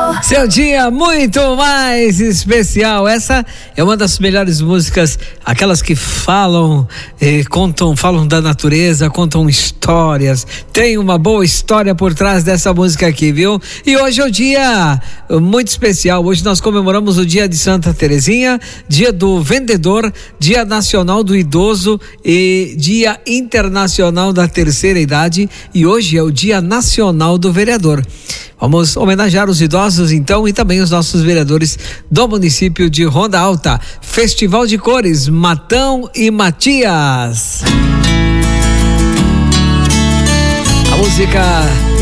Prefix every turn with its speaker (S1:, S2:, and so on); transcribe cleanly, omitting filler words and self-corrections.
S1: Seu dia muito mais especial. Essa é uma das melhores músicas, aquelas que falam da natureza, contam histórias. Tem uma boa história por trás dessa música aqui, viu? E hoje é um dia muito especial. Hoje nós comemoramos o dia de Santa Terezinha, dia do vendedor, dia nacional do idoso e dia internacional da terceira idade. E hoje é o dia nacional do vereador. Vamos homenagear os idosos então e também os nossos vereadores do município de Ronda Alta. Festival de Cores, Matão e Matias. A música